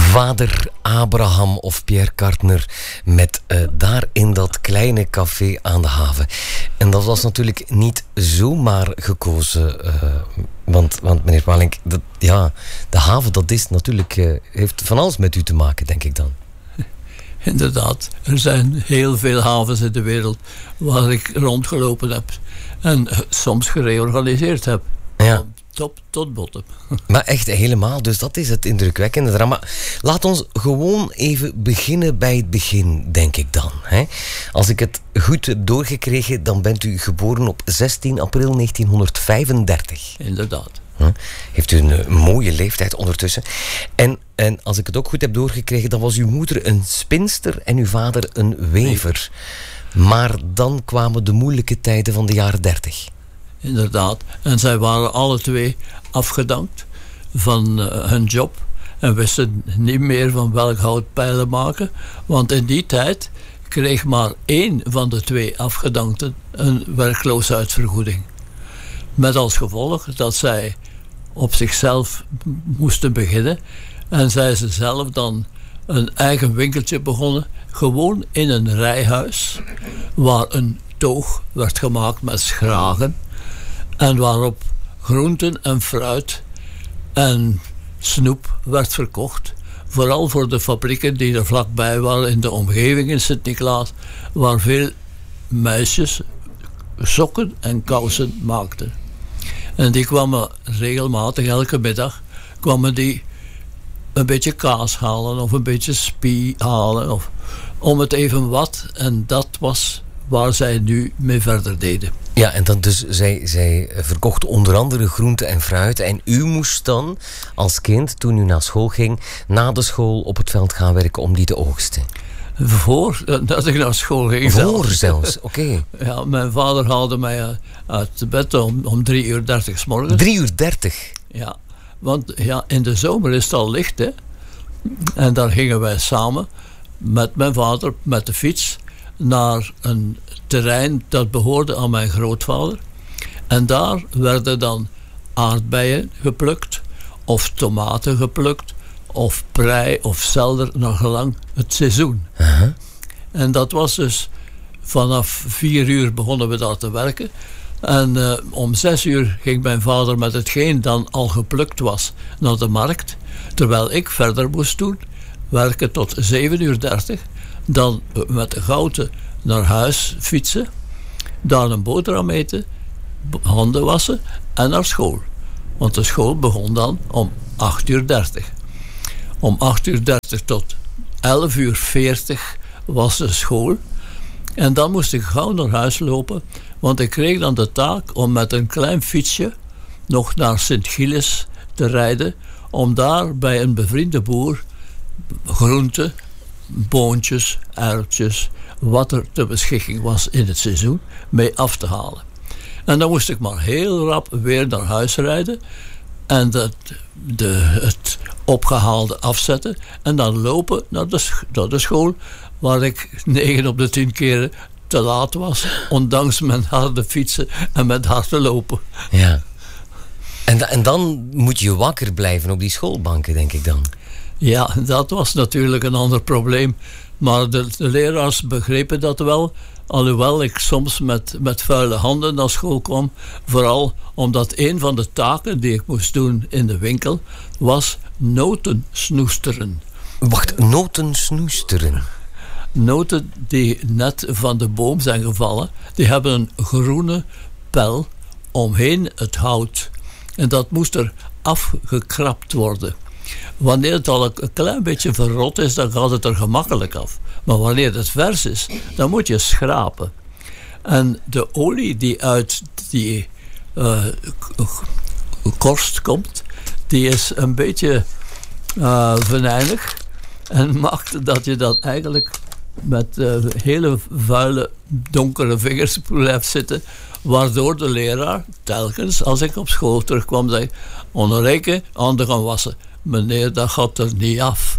Vader Abraham of Pierre Kartner met daar in dat kleine café aan de haven. En dat was natuurlijk niet zomaar gekozen, want meneer Walink, de haven dat is natuurlijk, heeft van alles met u te maken, denk ik dan. Inderdaad, er zijn heel veel havens in de wereld waar ik rondgelopen heb en soms gereorganiseerd heb. Ja. Van top tot bottom. Maar echt helemaal, dus dat is het indrukwekkende eraan. Maar laat ons gewoon even beginnen bij het begin, denk ik dan. Hè? Als ik het goed heb doorgekregen, dan bent u geboren op 16 april 1935. Inderdaad. Heeft u een mooie leeftijd ondertussen. En als ik het ook goed heb doorgekregen, dan was uw moeder een spinster en uw vader een wever. Maar dan kwamen de moeilijke tijden van de jaren 30. Inderdaad. En zij waren alle twee afgedankt van hun job en wisten niet meer van welk hout pijlen maken. Want in die tijd kreeg maar één van de twee afgedankten een werkloosheidsvergoeding. Met als gevolg dat zij op zichzelf moesten beginnen en zij ze zelf dan een eigen winkeltje begonnen, gewoon in een rijhuis waar een toog werd gemaakt met schragen en waarop groenten en fruit en snoep werd verkocht. Vooral voor de fabrieken die er vlakbij waren in de omgeving in Sint-Niklaas, waar veel meisjes sokken en kousen maakten. En die kwamen regelmatig, elke middag, kwamen die een beetje kaas halen of een beetje spie halen, of om het even wat. En dat was waar zij nu mee verder deden. Ja, en dan dus zij verkocht onder andere groente en fruit. En u moest dan als kind, toen u naar school ging, na de school op het veld gaan werken om die te oogsten. Voordat ik naar school ging. Voor zelfs, oké. Ja, mijn vader haalde mij uit bed om 3:30 uur 's morgens. 3:30 uur? Ja, want ja, in de zomer is het al licht, hè. En daar gingen wij samen met mijn vader met de fiets naar een terrein dat behoorde aan mijn grootvader. En daar werden dan aardbeien geplukt of tomaten geplukt of prei of selder naar gelang het seizoen. Uh-huh. En dat was dus vanaf 4 uur begonnen we daar te werken. En om 6 uur ging mijn vader met hetgeen dan al geplukt was naar de markt. Terwijl ik verder moest doen, werken tot 7:30 uur. Dan met de gouten naar huis fietsen. Daar een boterham eten, handen wassen en naar school. Want de school begon dan om 8:30 uur. Om 8:30 uur tot 11:40 was de school. En dan moest ik gauw naar huis lopen. Want ik kreeg dan de taak om met een klein fietsje nog naar Sint-Gilles te rijden. Om daar bij een bevriende boer groenten, boontjes, uiltjes, wat er ter beschikking was in het seizoen, mee af te halen. En dan moest ik maar heel rap weer naar huis rijden en het opgehaalde afzetten en dan lopen naar de school, waar ik 9 op de 10 keren te laat was, ondanks mijn harde fietsen en met harde lopen. Ja. En dan moet je wakker blijven op die schoolbanken, denk ik dan. Ja, dat was natuurlijk een ander probleem. Maar de leraars begrepen dat wel. Alhoewel ik soms met vuile handen naar school kwam. Vooral omdat een van de taken die ik moest doen in de winkel was noten snoesteren. Wacht, noten snoesteren? Noten die net van de boom zijn gevallen, die hebben een groene pel omheen het hout. En dat moest er afgekrapt worden. Wanneer het al een klein beetje verrot is, dan gaat het er gemakkelijk af. Maar wanneer het vers is, dan moet je schrapen. En de olie die uit die korst komt, die is een beetje venijnig. En maakt dat je dan eigenlijk met hele vuile, donkere vingers blijft zitten. Waardoor de leraar telkens, als ik op school terugkwam, zei: Onderreken, handen gaan wassen. Meneer, dat gaat er niet af.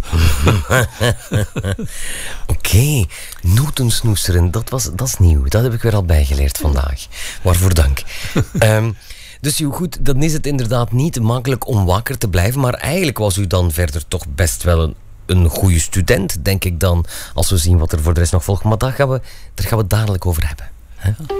Oké, notensnoesteren, dat is nieuw. Dat heb ik weer al bijgeleerd vandaag. Waarvoor dank. Dus goed, dan is het inderdaad niet makkelijk om wakker te blijven. Maar eigenlijk was u dan verder toch best wel een goede student, denk ik dan. Als we zien wat er voor de rest nog volgt. Maar daar gaan we het dadelijk over hebben. Hè?